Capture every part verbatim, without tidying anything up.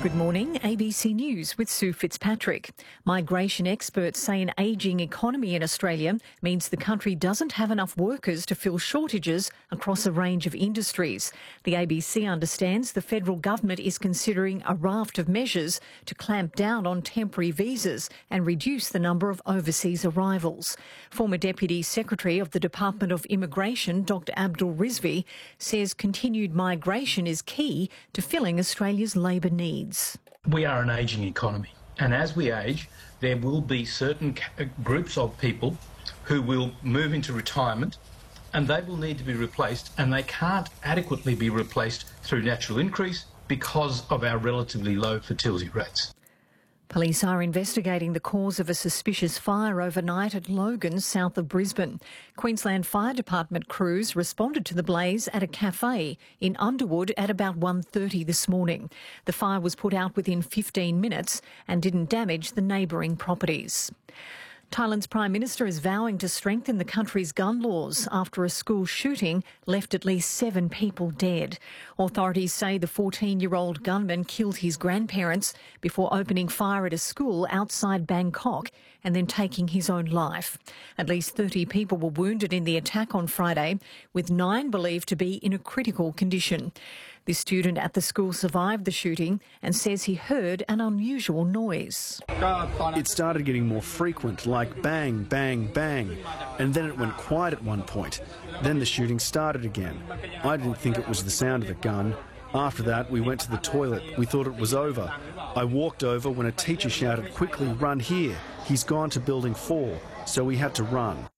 Good morning, A B C News with Sue Fitzpatrick. Migration experts say an ageing economy in Australia means the country doesn't have enough workers to fill shortages across a range of industries. The A B C understands the federal government is considering a raft of measures to clamp down on temporary visas and reduce the number of overseas arrivals. Former Deputy Secretary of the Department of Immigration, Doctor Abdul Rizvi, says continued migration is key to filling Australia's labour needs. We are an ageing economy, and as we age, there will be certain groups of people who will move into retirement, and they will need to be replaced, and they can't adequately be replaced through natural increase because of our relatively low fertility rates. Police are investigating the cause of a suspicious fire overnight at Logan, south of Brisbane. Queensland Fire Department crews responded to the blaze at a cafe in Underwood at about one thirty this morning. The fire was put out within fifteen minutes and didn't damage the neighbouring properties. Thailand's Prime Minister is vowing to strengthen the country's gun laws after a school shooting left at least seven people dead. Authorities say the fourteen-year-old gunman killed his grandparents before opening fire at a school outside Bangkok and then taking his own life. At least thirty people were wounded in the attack on Friday, with nine believed to be in a critical condition. The student at the school survived the shooting and says he heard an unusual noise. It started getting more frequent, like bang, bang, bang, and then it went quiet at one point. Then the shooting started again. I didn't think it was the sound of a gun. After that, we went to the toilet. We thought it was over. I walked over when a teacher shouted, "Quickly, run here. He's gone to building four." So we had to run.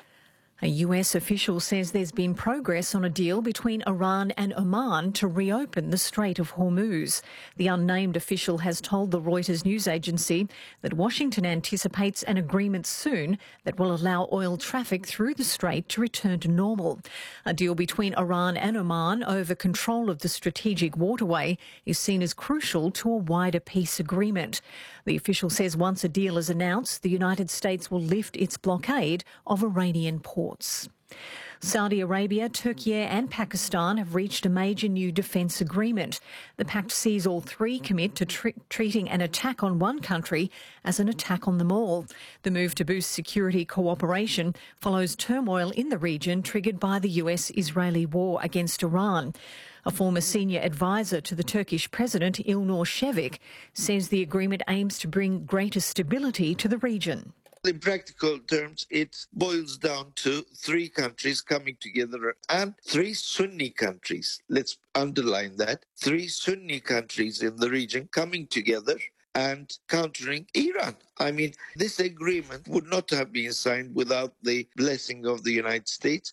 A U S official says there's been progress on a deal between Iran and Oman to reopen the Strait of Hormuz. The unnamed official has told the Reuters news agency that Washington anticipates an agreement soon that will allow oil traffic through the strait to return to normal. A deal between Iran and Oman over control of the strategic waterway is seen as crucial to a wider peace agreement. The official says once a deal is announced, the United States will lift its blockade of Iranian ports. Saudi Arabia, Turkey and Pakistan have reached a major new defence agreement. The pact sees all three commit to tr- treating an attack on one country as an attack on them all. The move to boost security cooperation follows turmoil in the region triggered by the U S-Israeli war against Iran. A former senior advisor to the Turkish president, Ilnur Shevik, says the agreement aims to bring greater stability to the region. In practical terms, it boils down to three countries coming together and three Sunni countries. Let's underline that. Three Sunni countries in the region coming together and countering Iran. I mean, this agreement would not have been signed without the blessing of the United States.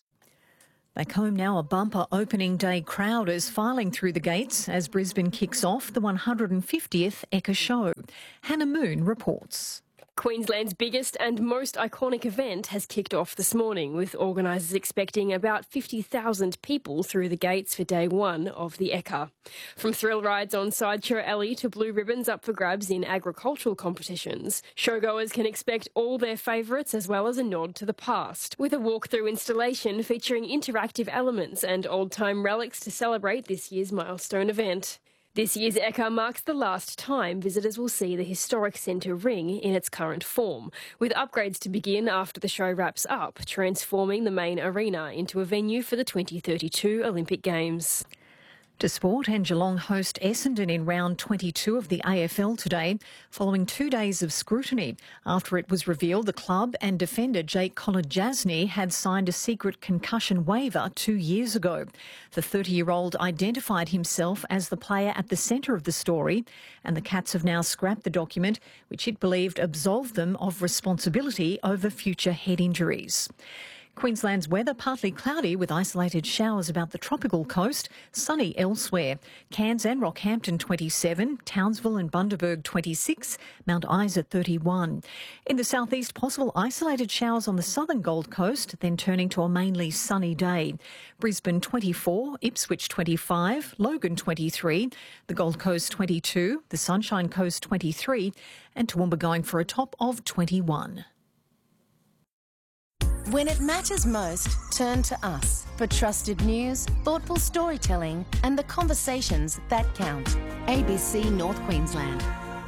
Back home now, a bumper opening day crowd is filing through the gates as Brisbane kicks off the one hundred fiftieth Ekka Show. Hannah Moon reports. Queensland's biggest and most iconic event has kicked off this morning, with organisers expecting about fifty thousand people through the gates for day one of the Ekka. From thrill rides on Sideshow Alley to blue ribbons up for grabs in agricultural competitions, showgoers can expect all their favourites as well as a nod to the past, with a walk-through installation featuring interactive elements and old-time relics to celebrate this year's milestone event. This year's Ekka marks the last time visitors will see the historic centre ring in its current form, with upgrades to begin after the show wraps up, transforming the main arena into a venue for the twenty thirty-two Olympic Games. To sport, and Geelong host Essendon in round twenty-two of the A F L today, following two days of scrutiny after it was revealed the club and defender Jake Kolodjasny had signed a secret concussion waiver two years ago. The thirty-year-old identified himself as the player at the centre of the story, and the Cats have now scrapped the document, which it believed absolved them of responsibility over future head injuries. Queensland's weather partly cloudy with isolated showers about the tropical coast, sunny elsewhere. Cairns and Rockhampton twenty-seven, Townsville and Bundaberg twenty-six, Mount Isa thirty-one. In the southeast, possible isolated showers on the southern Gold Coast, then turning to a mainly sunny day. Brisbane twenty-four, Ipswich twenty-five, Logan twenty-three, the Gold Coast twenty-two, the Sunshine Coast twenty-three, and Toowoomba going for a top of twenty-one. When it matters most, turn to us for trusted news, thoughtful storytelling and the conversations that count. A B C North Queensland.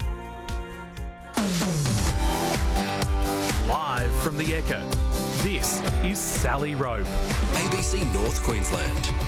Live from the Echo, this is Sally Rowe. A B C North Queensland.